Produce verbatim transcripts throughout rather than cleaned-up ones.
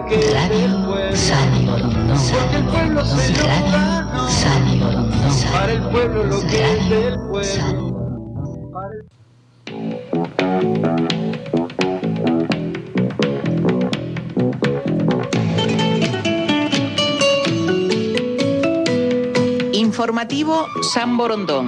lo que es del pueblo. Porque el pueblo se lo ganó. Para el pueblo lo que es del pueblo. Para el... Informativo San Borondón.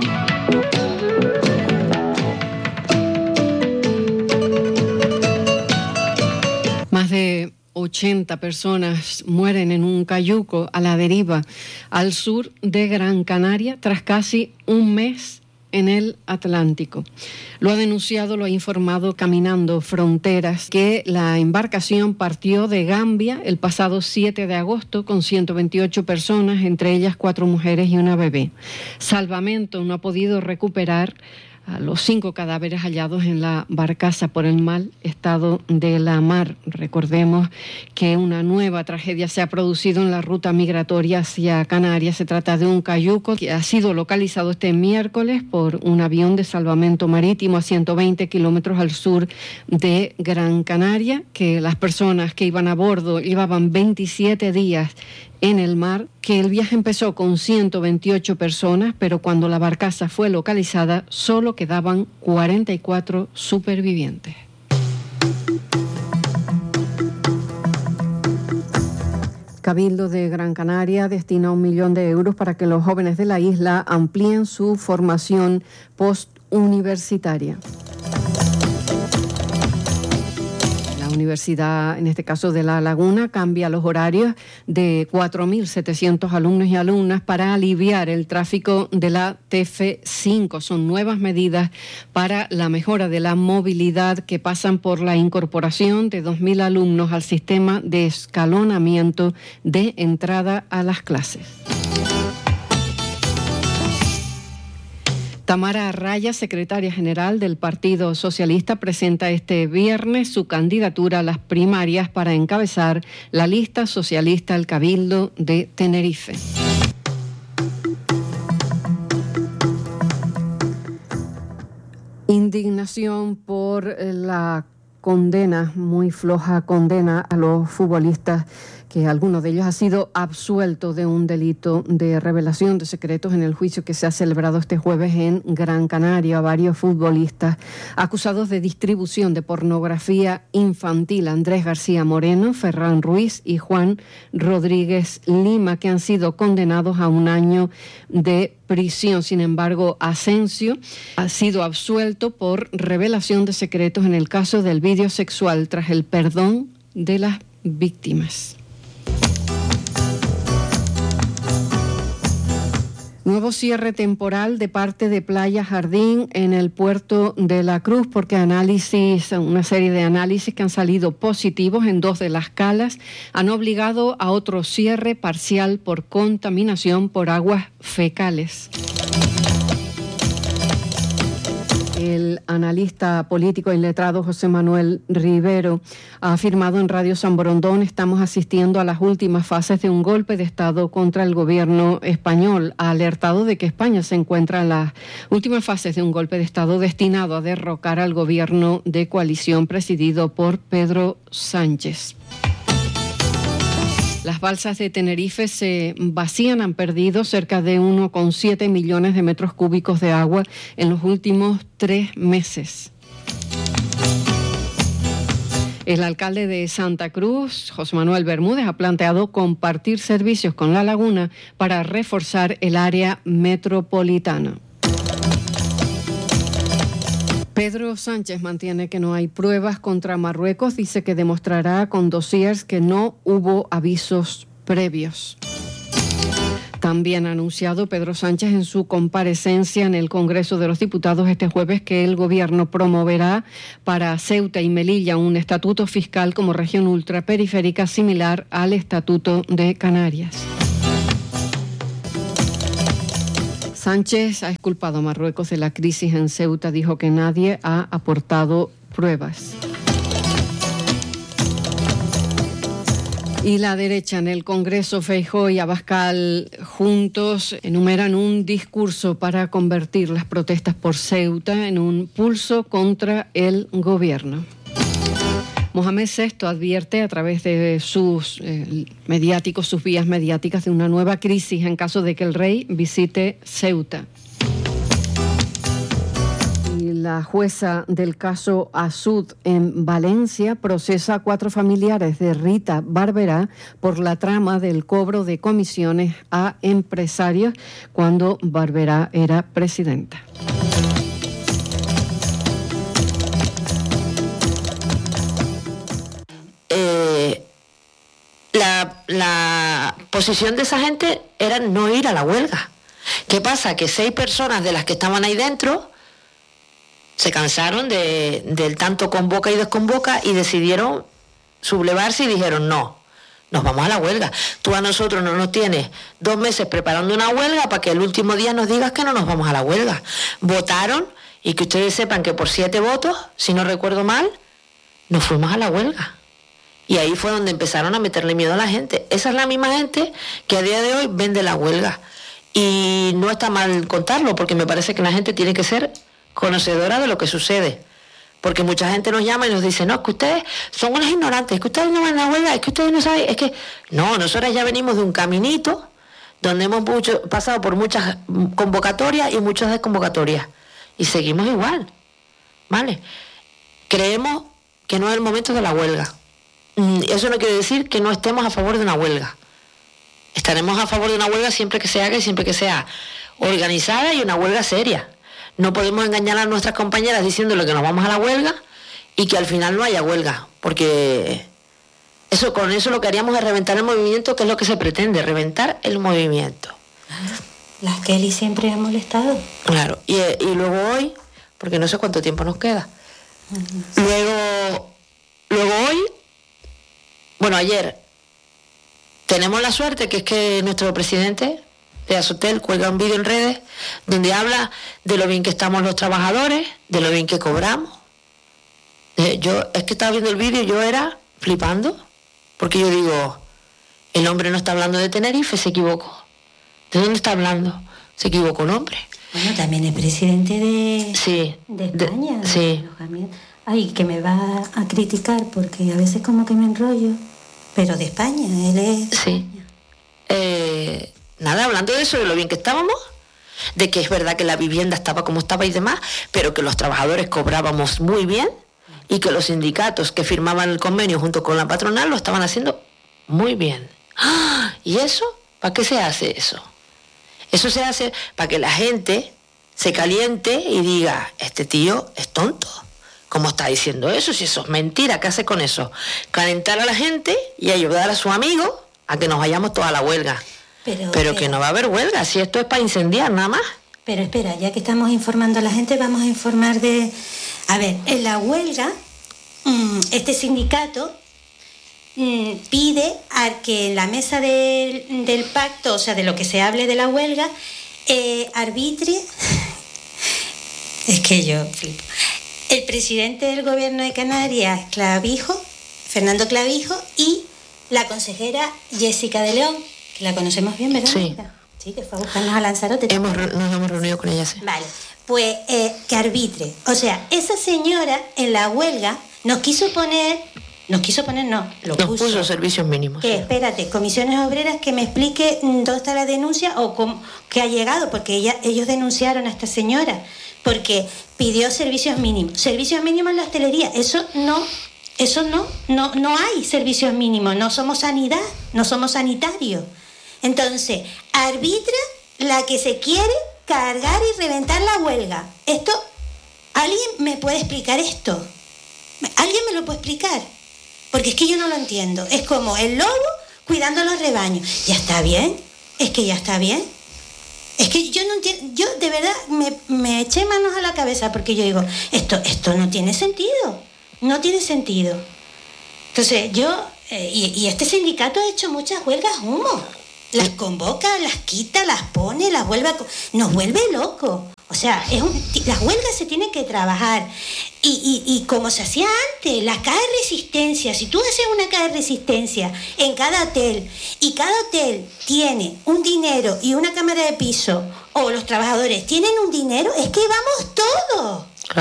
Más de ochenta personas mueren en un cayuco a la deriva al sur de Gran Canaria tras casi un mes en el Atlántico. Lo ha denunciado, lo ha informado Caminando Fronteras, que la embarcación partió de Gambia el pasado siete de agosto con ciento veintiocho personas, entre ellas cuatro mujeres y una bebé. Salvamento no ha podido recuperar a los cinco cadáveres hallados en la barcaza por el mal estado de la mar. Recordemos que una nueva tragedia se ha producido en la ruta migratoria hacia Canarias. Se trata de un cayuco que ha sido localizado este miércoles por un avión de salvamento marítimo a ciento veinte kilómetros al sur de Gran Canaria, que las personas que iban a bordo llevaban veintisiete días en el mar, que el viaje empezó con ciento veintiocho personas, pero cuando la barcaza fue localizada solo quedaban cuarenta y cuatro supervivientes. Cabildo de Gran Canaria destina un millón de euros para que los jóvenes de la isla amplíen su formación postuniversitaria. La Universidad, en este caso de La Laguna, cambia los horarios de cuatro mil setecientos alumnos y alumnas para aliviar el tráfico de la T F cinco. Son nuevas medidas para la mejora de la movilidad que pasan por la incorporación de dos mil alumnos al sistema de escalonamiento de entrada a las clases. Tamara Raya, secretaria general del Partido Socialista, presenta este viernes su candidatura a las primarias para encabezar la lista socialista al Cabildo de Tenerife. Indignación por la condena, muy floja condena a los futbolistas, que alguno de ellos ha sido absuelto de un delito de revelación de secretos en el juicio que se ha celebrado este jueves en Gran Canaria. Varios futbolistas acusados de distribución de pornografía infantil, Andrés García Moreno, Ferran Ruiz y Juan Rodríguez Lima, que han sido condenados a un año de prisión. Sin embargo, Asensio ha sido absuelto por revelación de secretos en el caso del vídeo sexual tras el perdón de las víctimas. Nuevo cierre temporal de parte de Playa Jardín en el puerto de La Cruz, porque análisis, una serie de análisis que han salido positivos en dos de las calas han obligado a otro cierre parcial por contaminación por aguas fecales. El analista político y letrado José Manuel Rivero ha afirmado en Radio San Borondón: estamos asistiendo a las últimas fases de un golpe de Estado contra el gobierno español. Ha alertado de que España se encuentra en las últimas fases de un golpe de Estado destinado a derrocar al gobierno de coalición presidido por Pedro Sánchez. Las balsas de Tenerife se vacían, han perdido cerca de uno coma siete millones de metros cúbicos de agua en los últimos tres meses. El alcalde de Santa Cruz, José Manuel Bermúdez, ha planteado compartir servicios con La Laguna para reforzar el área metropolitana. Pedro Sánchez mantiene que no hay pruebas contra Marruecos. Dice que demostrará con dossiers que no hubo avisos previos. También ha anunciado Pedro Sánchez en su comparecencia en el Congreso de los Diputados este jueves que el gobierno promoverá para Ceuta y Melilla un estatuto fiscal como región ultraperiférica similar al Estatuto de Canarias. Sánchez ha exculpado a Marruecos de la crisis en Ceuta. Dijo que nadie ha aportado pruebas. Y la derecha en el Congreso, Feijóo y Abascal juntos enumeran un discurso para convertir las protestas por Ceuta en un pulso contra el gobierno. Mohamed sexto advierte a través de sus eh, mediáticos, sus vías mediáticas, de una nueva crisis en caso de que el rey visite Ceuta. La jueza del caso Asud en Valencia procesa a cuatro familiares de Rita Barberá por la trama del cobro de comisiones a empresarios cuando Barberá era presidenta. Eh, la, la posición de esa gente era no ir a la huelga. ¿Qué pasa? Que seis personas de las que estaban ahí dentro se cansaron de, del tanto convoca y desconvoca y decidieron sublevarse y dijeron no, nos vamos a la huelga. Tú a nosotros no nos tienes dos meses preparando una huelga para que el último día nos digas que no nos vamos a la huelga. Votaron, y que ustedes sepan que por siete votos, si no recuerdo mal, nos fuimos a la huelga. Y ahí fue donde empezaron a meterle miedo a la gente. Esa es la misma gente que a día de hoy vende la huelga. Y no está mal contarlo, porque me parece que la gente tiene que ser conocedora de lo que sucede, porque mucha gente nos llama y nos dice, no, es que ustedes son unos ignorantes, es que ustedes no van a la huelga, es que ustedes no saben, es que no, nosotros ya venimos de un caminito donde hemos mucho, pasado por muchas convocatorias y muchas desconvocatorias y seguimos igual, ¿vale? Creemos que no es el momento de la huelga. Eso no quiere decir que no estemos a favor de una huelga. Estaremos a favor de una huelga siempre que se haga y siempre que sea organizada y una huelga seria. No podemos engañar a nuestras compañeras diciéndole que nos vamos a la huelga y que al final no haya huelga, porque eso, con eso lo que haríamos es reventar el movimiento, que es lo que se pretende, reventar el movimiento. Las Kelly siempre han molestado. Claro, y, y luego hoy, porque no sé cuánto tiempo nos queda, uh-huh. luego, luego hoy, bueno, ayer, tenemos la suerte que es que nuestro presidente de Azotel cuelga un vídeo en redes donde habla de lo bien que estamos los trabajadores, de lo bien que cobramos. Eh, yo es que estaba viendo el vídeo y yo era flipando, porque yo digo, el hombre no está hablando de Tenerife, se equivocó. ¿De dónde está hablando? Se equivocó el hombre. Bueno, también es presidente de, sí, de España. De, sí. Ay, que me va a criticar porque a veces como que me enrollo, pero de España, él es... Sí. Eh... Nada, hablando de eso, de lo bien que estábamos, de que es verdad que la vivienda estaba como estaba y demás, pero que los trabajadores cobrábamos muy bien y que los sindicatos que firmaban el convenio junto con la patronal lo estaban haciendo muy bien. ¡Ah! ¿Y eso? ¿Para qué se hace eso? Eso se hace para que la gente se caliente y diga, este tío es tonto. ¿Cómo está diciendo eso? Si eso es mentira, ¿qué hace con eso? Calentar a la gente y ayudar a su amigo a que nos vayamos toda la huelga. Pero, pero que no va a haber huelga, si esto es para incendiar nada más. Pero espera, ya que estamos informando a la gente, vamos a informar de... A ver, en la huelga, este sindicato pide a que en la mesa del, del pacto, o sea, de lo que se hable de la huelga, eh, arbitre... Es que yo flipo. El presidente del gobierno de Canarias, Clavijo, Fernando Clavijo, y la consejera Jessica de León, que la conocemos bien, ¿verdad? Sí. Sí, que fue a buscarnos a Lanzarote. Hemos, nos hemos reunido con ella, sí. Vale, pues eh, que arbitre. O sea, esa señora en la huelga nos quiso poner, nos quiso poner, no, lo nos puso. puso servicios mínimos. Que, sí. Espérate, comisiones obreras, que me explique dónde está la denuncia o cómo, que ha llegado, porque ella, ellos denunciaron a esta señora, porque pidió servicios mínimos. Servicios mínimos en la hostelería, eso no... Eso no, no, no hay servicios mínimos, no somos sanidad, no somos sanitarios. Entonces, arbitra la que se quiere cargar y reventar la huelga. Esto, ¿alguien me puede explicar esto? ¿Alguien me lo puede explicar? Porque es que yo no lo entiendo. Es como el lobo cuidando los rebaños. ¿Ya está bien? Es que ya está bien. Es que yo no entiendo, yo de verdad me, me eché manos a la cabeza porque yo digo, esto, esto no tiene sentido. No tiene sentido. Entonces, yo... Eh, y, y este sindicato ha hecho muchas huelgas humo. Las convoca, las quita, las pone, las vuelve a... Nos vuelve locos. O sea, es un, las huelgas se tienen que trabajar. Y, y, y como se hacía antes, la caja de resistencia. Si tú haces una caja de resistencia en cada hotel y cada hotel tiene un dinero y una cámara de piso, o los trabajadores tienen un dinero, es que vamos todos. Claro.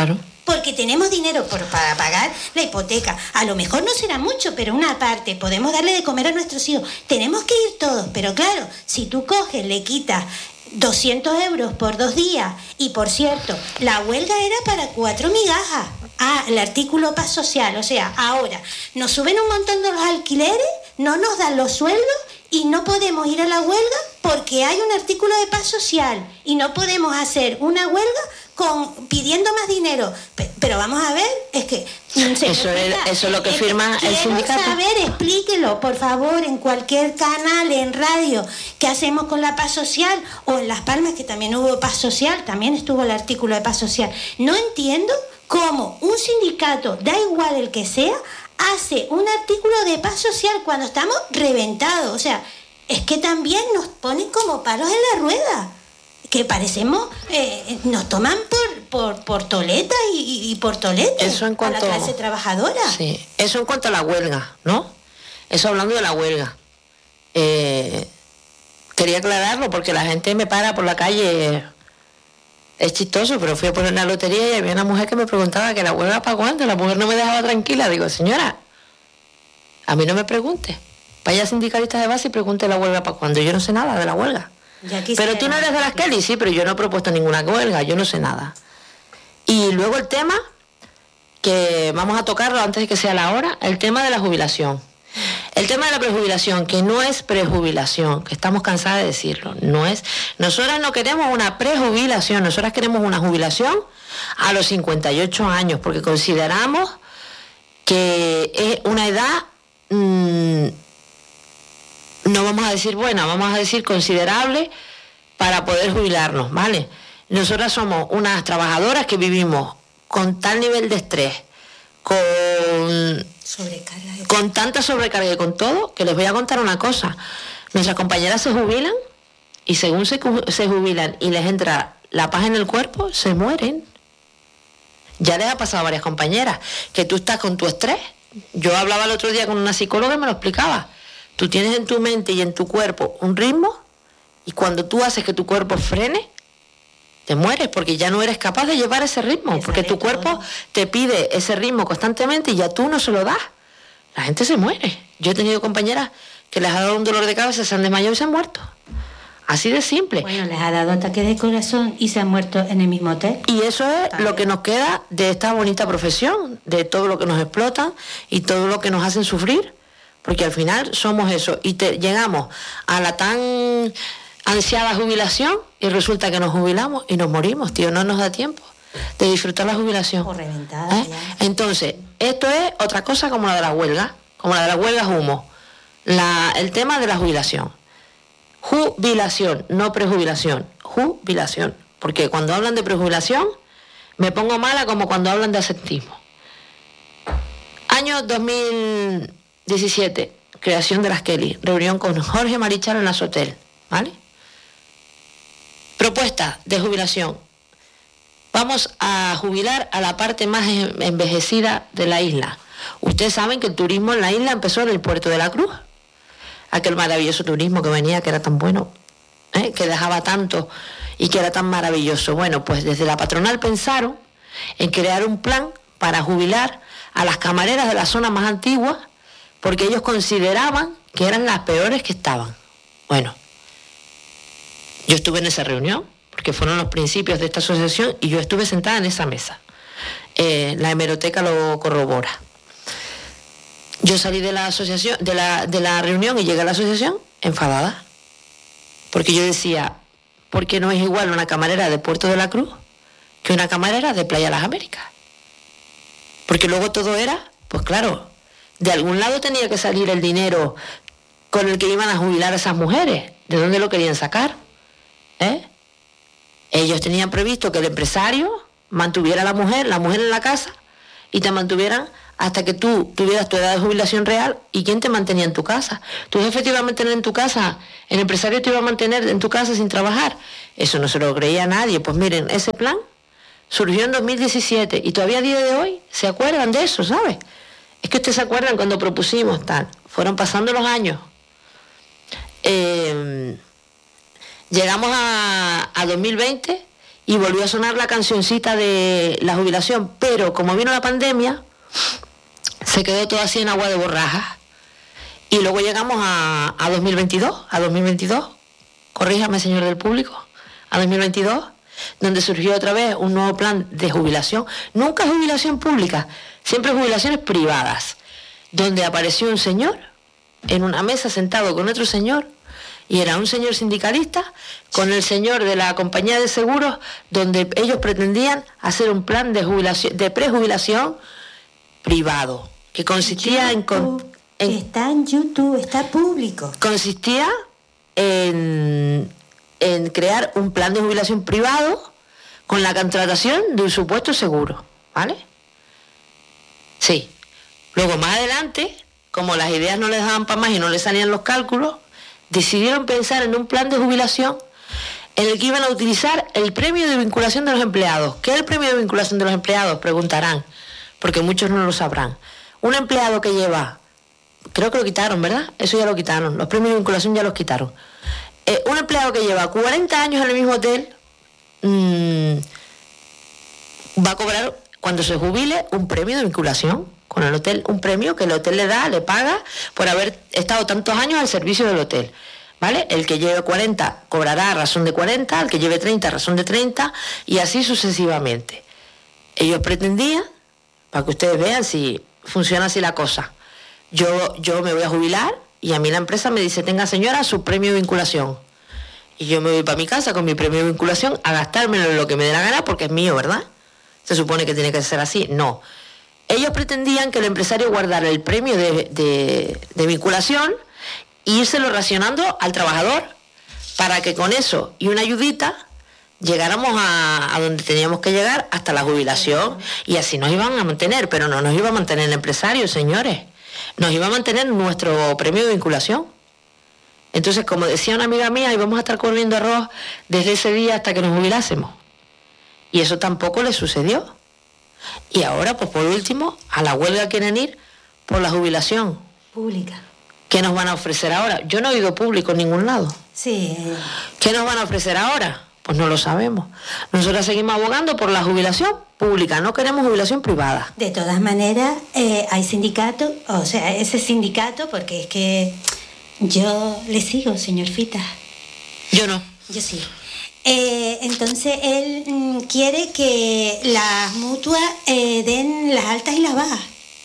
porque tenemos dinero por, para pagar la hipoteca. A lo mejor no será mucho, pero una parte, podemos darle de comer a nuestros hijos. Tenemos que ir todos, pero claro, si tú coges, le quitas doscientos euros por dos días, y por cierto, la huelga era para cuatro migajas. Ah, el artículo paz social, o sea, ahora nos suben un montón de los alquileres, no nos dan los sueldos y no podemos ir a la huelga porque hay un artículo de paz social y no podemos hacer una huelga con pidiendo más dinero. Pero vamos a ver, es que eso es, eso es lo que firma el sindicato. Quiero saber, explíquelo, por favor, en cualquier canal, en radio, qué hacemos con la paz social, o en Las Palmas, que también hubo paz social, también estuvo el artículo de paz social. No entiendo cómo un sindicato, da igual el que sea, hace un artículo de paz social cuando estamos reventados. O sea, es que también nos ponen como palos en la rueda, que parecemos, eh, nos toman por, por, por toleta y, y por tolete eso en cuanto, a la clase trabajadora. Sí, eso en cuanto a la huelga, ¿no? Eso hablando de la huelga. Eh, quería aclararlo porque la gente me para por la calle. Es chistoso, pero fui a poner la lotería y había una mujer que me preguntaba que la huelga para cuándo. La mujer no me dejaba tranquila. Digo, señora, a mí no me pregunte. Vaya sindicalista de base y pregunte la huelga para cuándo. Yo no sé nada de la huelga. Pero tú no eres de las Kelly, sí, pero yo no he propuesto ninguna huelga, yo no sé nada. Y luego el tema, que vamos a tocarlo antes de que sea la hora, el tema de la jubilación. El tema de la prejubilación, que no es prejubilación, que estamos cansadas de decirlo, no es. Nosotras no queremos una prejubilación, nosotras queremos una jubilación a los cincuenta y ocho años, porque consideramos que es una edad, mmm, no vamos a decir buena, vamos a decir considerable para poder jubilarnos, ¿vale? Nosotras somos unas trabajadoras que vivimos con tal nivel de estrés, con sobrecarga de... con tanta sobrecarga y con todo, que les voy a contar una cosa. Nuestras compañeras se jubilan y según se, se jubilan y les entra la paz en el cuerpo, se mueren. Ya les ha pasado a varias compañeras, que tú estás con tu estrés. Yo hablaba el otro día con una psicóloga y me lo explicaba. Tú tienes en tu mente y en tu cuerpo un ritmo, y cuando tú haces que tu cuerpo frene, te mueres, porque ya no eres capaz de llevar ese ritmo, porque tu cuerpo te pide ese ritmo constantemente y ya tú no se lo das. La gente se muere. Yo he tenido compañeras que les ha dado un dolor de cabeza, se han desmayado y se han muerto. Así de simple. Bueno, les ha dado ataque de corazón y se han muerto en el mismo hotel. Y eso es También. Lo que nos queda de esta bonita profesión, de todo lo que nos explotan y todo lo que nos hacen sufrir, porque al final somos eso. Y te, llegamos a la tan ansiada jubilación y resulta que nos jubilamos y nos morimos, tío, no nos da tiempo de disfrutar la jubilación. O reventada, ¿Eh? Entonces, esto es otra cosa como la de la huelga, como la de la huelga es humo. La, el tema de la jubilación. Jubilación, no prejubilación. Jubilación. Porque cuando hablan de prejubilación, me pongo mala como cuando hablan de asentismo. Año dos mil diecisiete, creación de las Kelly, reunión con Jorge Marichal en la Sotel, ¿vale? Propuesta de jubilación. Vamos a jubilar a la parte más envejecida de la isla. Ustedes saben que el turismo en la isla empezó en el Puerto de la Cruz. Aquel maravilloso turismo que venía, que era tan bueno, ¿eh? que dejaba tanto y que era tan maravilloso. Bueno, pues desde la patronal pensaron en crear un plan para jubilar a las camareras de la zona más antigua, porque ellos consideraban que eran las peores que estaban. Bueno, yo estuve en esa reunión, porque fueron los principios de esta asociación, y yo estuve sentada en esa mesa. Eh, la hemeroteca lo corrobora. Yo salí de la asociación, de la, de la reunión y llegué a la asociación enfadada. Porque yo decía, ¿por qué no es igual una camarera de Puerto de la Cruz que una camarera de Playa Las Américas? Porque luego todo era, pues claro, de algún lado tenía que salir el dinero con el que iban a jubilar a esas mujeres. ¿De dónde lo querían sacar? ¿Eh? Ellos tenían previsto que el empresario mantuviera a la mujer, la mujer en la casa, y te mantuvieran hasta que tú tuvieras tu edad de jubilación real. ¿Y quién te mantenía en tu casa? ¿Tu jefe te iba a mantener en tu casa? ¿El empresario te iba a mantener en tu casa sin trabajar? Eso no se lo creía nadie. Pues miren, ese plan surgió en dos mil diecisiete y todavía a día de hoy se acuerdan de eso, ¿sabes? Es que ustedes se acuerdan cuando propusimos tal. Fueron pasando los años. Eh, llegamos a, a dos mil veinte y volvió a sonar la cancioncita de la jubilación, pero como vino la pandemia, se quedó todo así en agua de borrajas. Y luego llegamos a, a dos mil veintidós, a dos mil veintidós, corríjame señor del público, a dos mil veintidós, donde surgió otra vez un nuevo plan de jubilación, nunca jubilación pública, siempre jubilaciones privadas, donde apareció un señor en una mesa sentado con otro señor, y era un señor sindicalista con el señor de la compañía de seguros, donde ellos pretendían hacer un plan de jubilación, de prejubilación privado, que consistía en, con, en... Está en YouTube, está público. Consistía en, en crear un plan de jubilación privado con la contratación de un supuesto seguro, ¿vale? Sí. Luego, más adelante, como las ideas no les daban para más y no les salían los cálculos, decidieron pensar en un plan de jubilación en el que iban a utilizar el premio de vinculación de los empleados. ¿Qué es el premio de vinculación de los empleados? Preguntarán, porque muchos no lo sabrán. Un empleado que lleva, creo que lo quitaron, ¿verdad? Eso ya lo quitaron, los premios de vinculación ya los quitaron. Eh, un empleado que lleva cuarenta años en el mismo hotel, mmm, va a cobrar, cuando se jubile, un premio de vinculación con el hotel, un premio que el hotel le da, le paga por haber estado tantos años al servicio del hotel, ¿vale? El que lleve cuarenta cobrará a razón de cuarenta, el que lleve treinta a razón de treinta, y así sucesivamente. Ellos pretendían, para que ustedes vean si funciona así la cosa, yo, yo me voy a jubilar y a mí la empresa me dice, tenga señora su premio de vinculación, y yo me voy para mi casa con mi premio de vinculación a gastármelo en lo que me dé la gana porque es mío, ¿verdad? Se supone que tiene que ser así. No. Ellos pretendían que el empresario guardara el premio de, de, de vinculación e írselo racionando al trabajador para que con eso y una ayudita llegáramos a, a donde teníamos que llegar hasta la jubilación, y así nos iban a mantener, pero no nos iba a mantener el empresario, señores. Nos iba a mantener nuestro premio de vinculación. Entonces, como decía una amiga mía, íbamos a estar comiendo arroz desde ese día hasta que nos jubilásemos. Y eso tampoco le sucedió. Y ahora, pues por último, a la huelga quieren ir por la jubilación pública. ¿Qué nos van a ofrecer ahora? Yo no he oído público en ningún lado. Sí. ¿Qué nos van a ofrecer ahora? Pues no lo sabemos. Nosotros seguimos abogando por la jubilación pública, no queremos jubilación privada. De todas maneras, eh, hay sindicatos, o sea, ese sindicato, porque es que yo le sigo, señor Fita. Yo no. Yo sí. Eh, entonces él mm, quiere que las mutuas eh, den las altas y las bajas.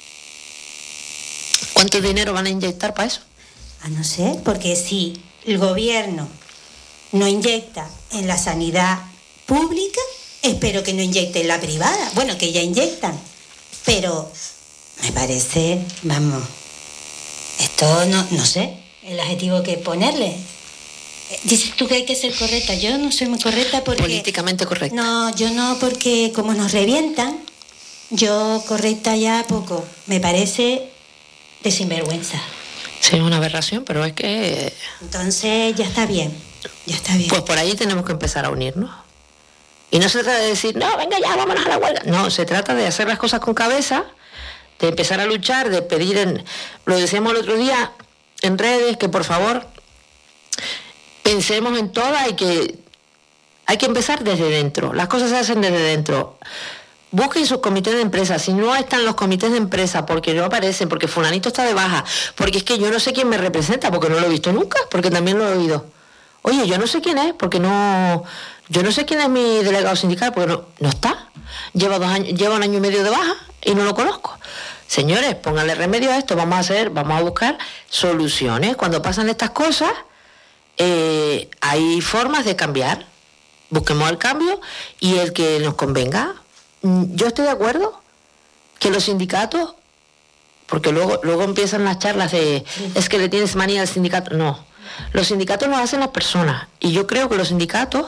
¿Cuánto dinero van a inyectar para eso? Ah, no sé, porque si el gobierno no inyecta en la sanidad pública, espero que no inyecte en la privada. Bueno, que ya inyectan, pero me parece, vamos, esto no, no sé, el adjetivo que ponerle. Dices tú que hay que ser correcta. Yo no soy muy correcta porque... Políticamente correcta. No, yo no, porque como nos revientan, yo correcta ya poco. Me parece de sinvergüenza. Sí, es una aberración, pero es que... Entonces ya está bien, ya está bien. Pues por ahí tenemos que empezar a unirnos. Y no se trata de decir, no, venga ya, vámonos a la huelga. No, se trata de hacer las cosas con cabeza, de empezar a luchar, de pedir en... Lo decíamos el otro día en redes, que por favor... Pensemos en todas y que hay que empezar desde dentro. Las cosas se hacen desde dentro. Busquen sus comités de empresa. Si no están los comités de empresa porque no aparecen, porque fulanito está de baja, porque es que yo no sé quién me representa, porque no lo he visto nunca, porque también lo he oído. Oye, yo no sé quién es, porque no... Yo no sé quién es mi delegado sindical, porque no, no está. Lleva dos años, lleva un año y medio de baja y no lo conozco. Señores, pónganle remedio a esto. Vamos a hacer, vamos a buscar soluciones. Cuando pasan estas cosas... Eh, hay formas de cambiar. Busquemos el cambio y el que nos convenga. Yo estoy de acuerdo que los sindicatos, porque luego, luego empiezan las charlas de es que le tienes manía al sindicato. No, los sindicatos lo hacen las personas, y yo creo que los sindicatos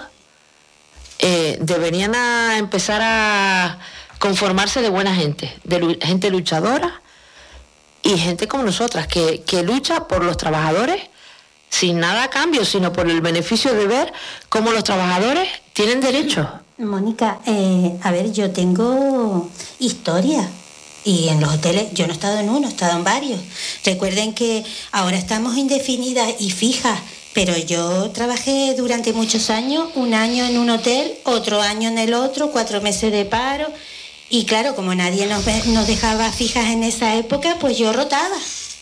eh, deberían a empezar a conformarse de buena gente, de gente luchadora y gente como nosotras, que, que lucha por los trabajadores sin nada a cambio, sino por el beneficio de ver cómo los trabajadores tienen derechos. Mónica, eh, a ver, yo tengo historia, y en los hoteles, yo no he estado en uno, he estado en varios. Recuerden que ahora estamos indefinidas y fijas Pero yo trabajé durante muchos años, un año en un hotel, otro año en el otro, cuatro meses de paro. Y claro, como nadie nos, nos dejaba fijas en esa época, pues yo rotaba.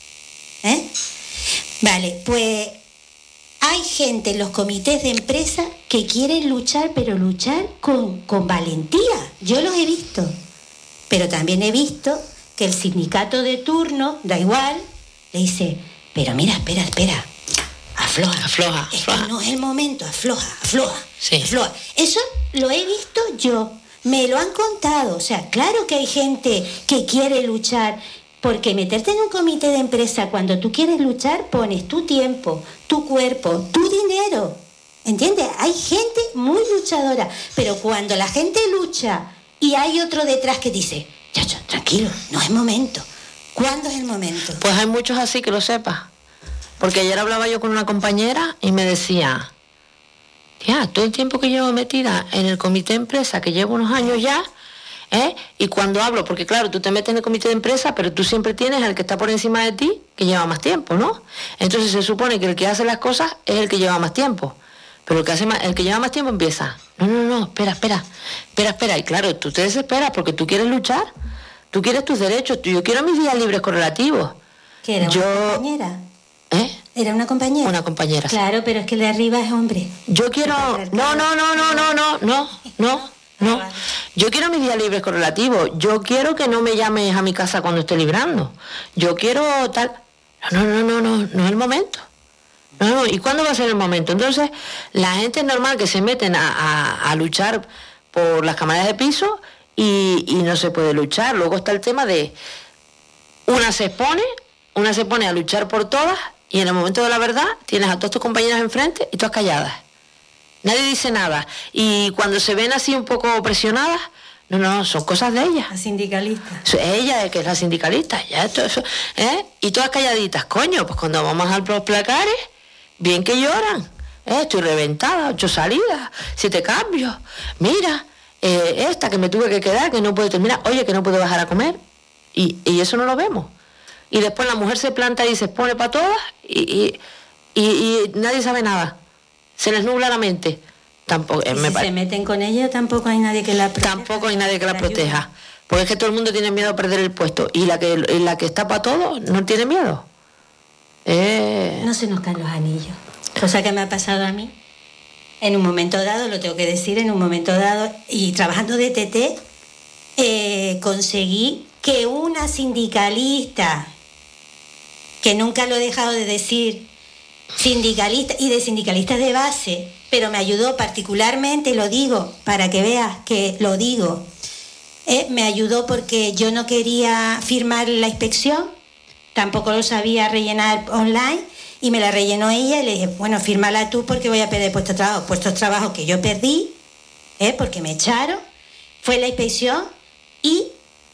¿Eh? Vale, pues hay gente en los comités de empresa que quieren luchar, pero luchar con, con valentía. Yo los he visto. Pero también he visto que el sindicato de turno, da igual, le dice, pero mira, espera, espera, afloja, afloja, es afloja. que no es el momento, afloja, afloja, Sí. afloja. Eso lo he visto yo, me lo han contado, o sea, claro que hay gente que quiere luchar, porque meterte en un comité de empresa cuando tú quieres luchar, pones tu tiempo, tu cuerpo, tu dinero, ¿entiendes? Hay gente muy luchadora, pero cuando la gente lucha y hay otro detrás que dice, chacho, tranquilo, no es momento. ¿Cuándo es el momento? Pues hay muchos así, que lo sepas. Porque ayer hablaba yo con una compañera y me decía, tía, todo el tiempo que llevo metida en el comité de empresa, que llevo unos años ya, ¿eh? Y cuando hablo, porque claro, tú te metes en el comité de empresa, pero tú siempre tienes al que está por encima de ti, que lleva más tiempo, ¿no? Entonces se supone que el que hace las cosas es el que lleva más tiempo. Pero el que, hace más, el que lleva más tiempo empieza, no, no, no, espera, espera, espera, espera. Y claro, tú te desesperas porque tú quieres luchar, tú quieres tus derechos, tú, yo quiero mis días libres correlativos. ¿Que era yo, una compañera? ¿Eh? ¿Era una compañera? Una compañera. Claro, pero es que el de arriba es hombre. Yo quiero... No, no, no, no, no, no, no, no, no. Yo quiero mis días libres correlativos. Yo quiero que no me llames a mi casa cuando esté librando. Yo quiero tal... No, no, no, no, no es el momento. No, no. ¿Y cuándo va a ser el momento? Entonces, la gente es normal que se meten a, a, a luchar por las camadas de piso y, y no se puede luchar. Luego está el tema de... Una se expone, una se pone a luchar por todas y en el momento de la verdad tienes a todas tus compañeras enfrente y todas calladas. Nadie dice nada. Y cuando se ven así un poco presionadas, no, no, son cosas de ella. La sindicalista. Ella, que es la sindicalista, ya esto, eso, ¿eh? Y todas calladitas, coño, pues cuando vamos a los placares, bien que lloran. ¿Eh? Estoy reventada, ocho salidas, siete cambios. Mira, eh, esta que me tuve que quedar, que no puedo terminar, oye, que no puedo bajar a comer. Y, y eso no lo vemos. Y después la mujer se planta y se expone para todas y, y, y, y nadie sabe nada. Se les nubla la mente. Tampoco, Y eh, me si pare- se meten con ella, tampoco hay nadie que la proteja. Tampoco hay nadie que la ayude. proteja. Porque es que todo el mundo tiene miedo a perder el puesto. Y la que, y la que está para todo no tiene miedo. Eh... No se nos caen los anillos. Cosa que me ha pasado a mí. En un momento dado, lo tengo que decir, en un momento dado, y trabajando de T T, eh, conseguí que una sindicalista, que nunca lo he dejado de decir, sindicalista y de sindicalistas de base, pero me ayudó particularmente, lo digo, para que veas que lo digo, eh, me ayudó porque yo no quería firmar la inspección, tampoco lo sabía rellenar online, y me la rellenó ella y le dije, bueno, fírmala tú porque voy a perder puestos de trabajo. Puestos de trabajo que yo perdí, eh, porque me echaron, fue la inspección y,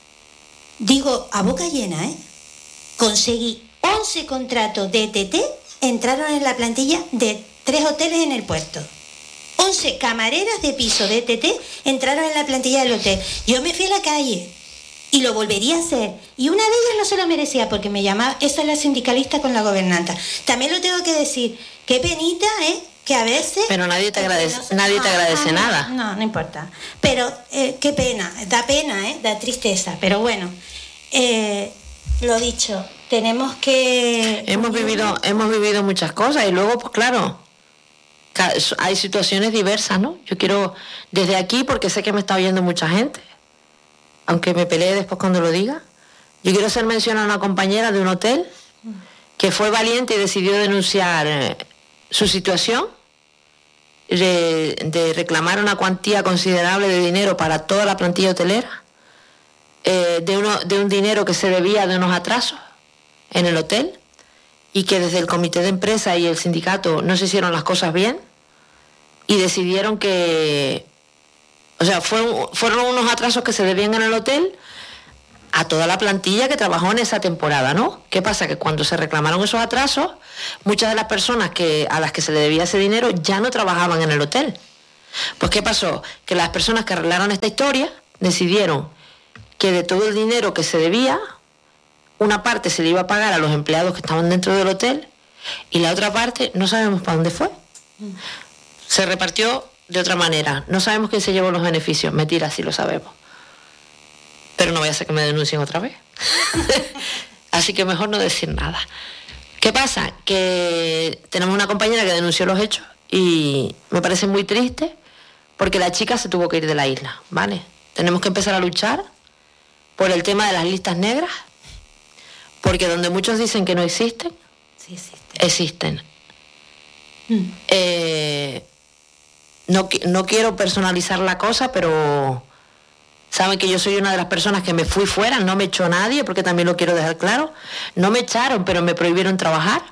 digo, a boca llena, ¿eh? Conseguí once contratos de T T, entraron en la plantilla de tres hoteles en el puerto. once camareras de piso de T T entraron en la plantilla del hotel. Yo me fui a la calle y lo volvería a hacer. Y una de ellas no se lo merecía porque me llamaba, esa es la sindicalista con la gobernanta. También lo tengo que decir, qué penita, ¿eh? Que a veces... Pero nadie te agradece, no se- nadie te no, agradece no, nada. No, no importa. Pero eh, qué pena, da pena, ¿eh? Da tristeza. Pero bueno, eh, lo dicho, tenemos que... Hemos vivido, hemos vivido muchas cosas y luego, pues claro, ca- hay situaciones diversas, ¿no? Yo quiero, desde aquí, porque sé que me está oyendo mucha gente, aunque me pelee después cuando lo diga, yo quiero hacer mención a una compañera de un hotel que fue valiente y decidió denunciar eh, su situación, de, de reclamar una cuantía considerable de dinero para toda la plantilla hotelera, eh, de, uno, de un dinero que se debía de unos atrasos en el hotel y que desde el comité de empresa y el sindicato no se hicieron las cosas bien y decidieron que, o sea, fueron, fueron unos atrasos que se debían en el hotel a toda la plantilla que trabajó en esa temporada, ¿no? ¿Qué pasa? Que cuando se reclamaron esos atrasos, muchas de las personas que, a las que se le debía ese dinero ya no trabajaban en el hotel. Pues ¿qué pasó? Que las personas que arreglaron esta historia decidieron que de todo el dinero que se debía, una parte se le iba a pagar a los empleados que estaban dentro del hotel y la otra parte no sabemos para dónde fue. Se repartió de otra manera. No sabemos quién se llevó los beneficios. Mentira, sí lo sabemos. Pero no voy a hacer que me denuncien otra vez. Así que mejor no decir nada. ¿Qué pasa? Que tenemos una compañera que denunció los hechos y me parece muy triste porque la chica se tuvo que ir de la isla, ¿vale? Tenemos que empezar a luchar por el tema de las listas negras, porque donde muchos dicen que no existen, Sí, existe. existen. Mm. Eh, no, qui- no quiero personalizar la cosa, pero saben que yo soy una de las personas que me fui fuera, no me echó nadie, porque también lo quiero dejar claro. No me echaron, pero me prohibieron trabajar.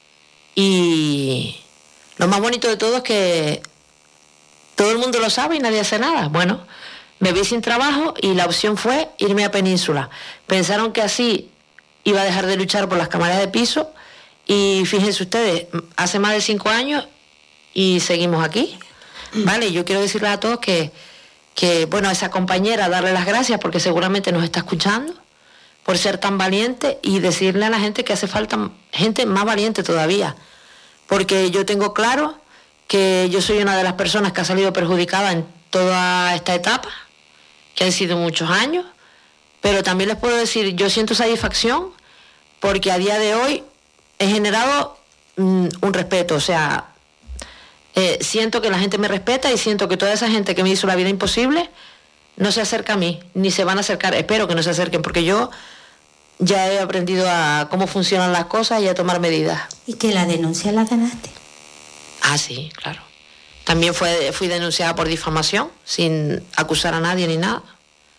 Y lo más bonito de todo es que todo el mundo lo sabe y nadie hace nada. Bueno, me vi sin trabajo y la opción fue irme a Península. Pensaron que así iba a dejar de luchar por las cámaras de piso y fíjense ustedes, hace más de cinco años y seguimos aquí. Vale, yo quiero decirles a todos que, que, bueno, a esa compañera darle las gracias porque seguramente nos está escuchando por ser tan valiente y decirle a la gente que hace falta gente más valiente todavía. Porque yo tengo claro que yo soy una de las personas que ha salido perjudicada en toda esta etapa, que han sido muchos años, pero también les puedo decir, yo siento satisfacción porque a día de hoy he generado mm, un respeto, o sea, eh, siento que la gente me respeta y siento que toda esa gente que me hizo la vida imposible no se acerca a mí, ni se van a acercar, espero que no se acerquen, porque yo ya he aprendido a cómo funcionan las cosas y a tomar medidas. ¿Y que la denuncia la ganaste? Ah, sí, claro. También fue, fui denunciada por difamación, sin acusar a nadie ni nada.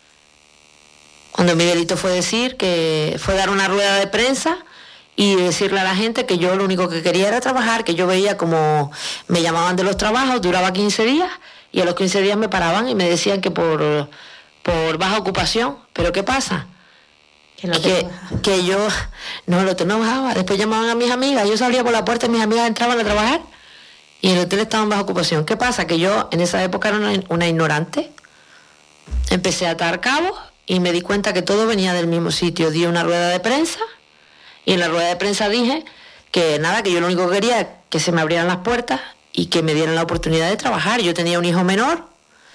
Cuando mi delito fue decir que fue dar una rueda de prensa y decirle a la gente que yo lo único que quería era trabajar, que yo veía como me llamaban de los trabajos, duraba quince días y a los quince días me paraban y me decían que por, por baja ocupación. ¿Pero qué pasa? Que, no te Que, trabajaba. que yo no lo trabajaba. Después llamaban a mis amigas, yo salía por la puerta y mis amigas entraban a trabajar y en el hotel estaban bajo ocupación. ¿Qué pasa? Que yo en esa época era una, una ignorante. Empecé a atar cabos y me di cuenta que todo venía del mismo sitio. Di una rueda de prensa y en la rueda de prensa dije que nada, que yo lo único que quería era que se me abrieran las puertas y que me dieran la oportunidad de trabajar. Yo tenía un hijo menor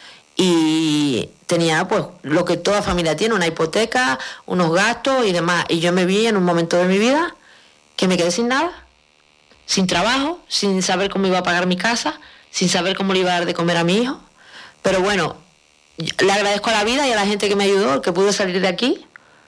y tenía pues lo que toda familia tiene, una hipoteca, unos gastos y demás. Y yo me vi en un momento de mi vida que me quedé sin nada, sin trabajo, sin saber cómo iba a pagar mi casa, sin saber cómo le iba a dar de comer a mi hijo. Pero bueno, le agradezco a la vida y a la gente que me ayudó, que pude salir de aquí.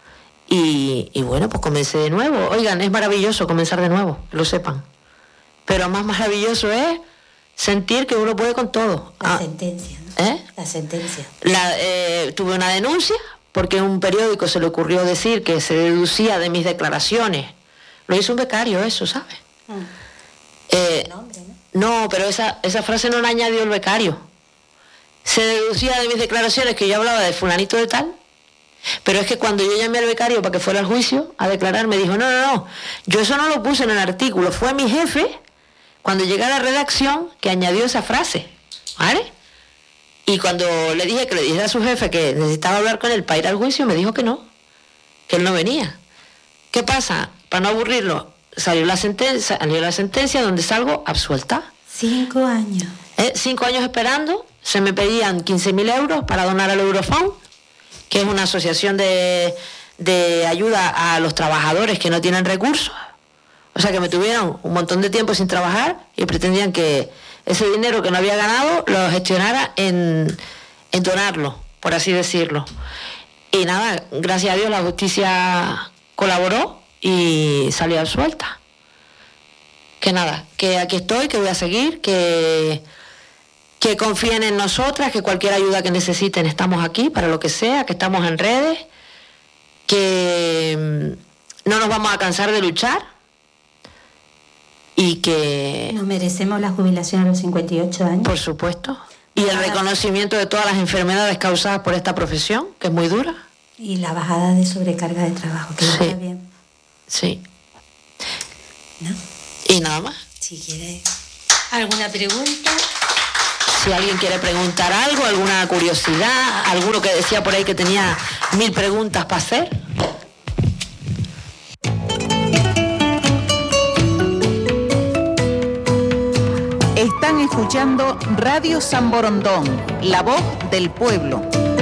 Y, y bueno, pues comencé de nuevo. Oigan, es maravilloso comenzar de nuevo, que lo sepan. Pero más maravilloso es sentir que uno puede con todo. La Ah, sentencia, ¿no? ¿eh? La sentencia. La, eh, tuve una denuncia porque en un periódico se le ocurrió decir que se deducía de mis declaraciones. Lo hizo un becario eso, ¿sabes? Mm. Eh, Nombre, ¿no? no, pero esa, esa frase no la añadió el becario. Se deducía de mis declaraciones que yo hablaba de fulanito de tal, pero es que cuando yo llamé al becario para que fuera al juicio a declarar, me dijo, no, no, no, yo eso no lo puse en el artículo, fue mi jefe, cuando llegué a la redacción, que añadió esa frase, ¿vale? Y cuando le dije que le dijera a su jefe que necesitaba hablar con él para ir al juicio, me dijo que no, que él no venía. ¿Qué pasa? Para no aburrirlo, salió la sentencia, salió la sentencia donde salgo absuelta. Cinco años. ¿Eh? Cinco años esperando, se me pedían quince mil euros para donar al Eurofound, que es una asociación de, de ayuda a los trabajadores que no tienen recursos. O sea que me tuvieron un montón de tiempo sin trabajar y pretendían que ese dinero que no había ganado lo gestionara en, en donarlo, por así decirlo. Y nada, gracias a Dios la justicia colaboró y salió absuelta. Que nada, que aquí estoy, que voy a seguir, que, que confíen en nosotras, que cualquier ayuda que necesiten estamos aquí para lo que sea, que estamos en redes, que mm, no nos vamos a cansar de luchar y que, Nos merecemos la jubilación a los cincuenta y ocho años. por supuesto, y el reconocimiento de todas las enfermedades causadas por esta profesión, que es muy dura. Y la bajada de sobrecarga de trabajo, que Sí. está bien. Sí, ¿No? y nada más. Si quiere alguna pregunta. Si alguien quiere preguntar algo, alguna curiosidad, alguno que decía por ahí que tenía mil preguntas para hacer. escuchando Radio San Borondón, la voz del pueblo.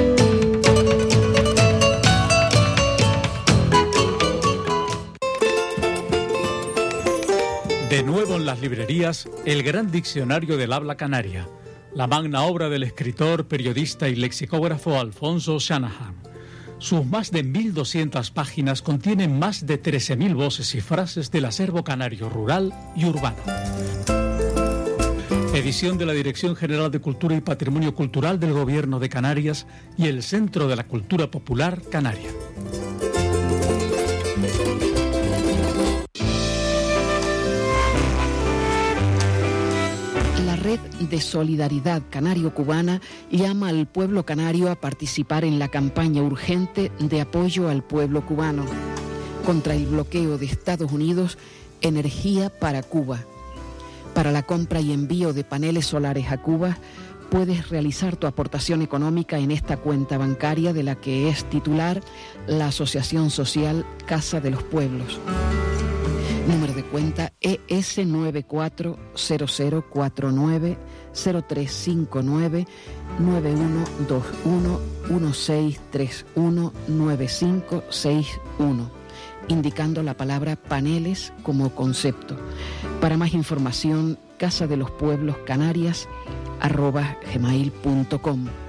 De nuevo en las librerías, el gran diccionario del habla canaria, la magna obra del escritor, periodista y lexicógrafo Alfonso Shanahan. Sus más de mil doscientas páginas contienen más de trece mil voces y frases del acervo canario rural y urbano. Edición de la Dirección General de Cultura y Patrimonio Cultural del Gobierno de Canarias y el Centro de la Cultura Popular Canaria. La Red de Solidaridad Canario-Cubana llama al pueblo canario a participar en la campaña urgente de apoyo al pueblo cubano contra el bloqueo de Estados Unidos, Energía para Cuba. Para la compra y envío de paneles solares a Cuba, puedes realizar tu aportación económica en esta cuenta bancaria de la que es titular la Asociación Social Casa de los Pueblos. Número de cuenta E S nueve cuatro cero cero cuatro nueve cero tres cinco nueve nueve uno dos uno uno seis tres uno nueve cinco seis uno, indicando la palabra paneles como concepto. Para más información, casa de los pueblos canarias arroba gmail punto com.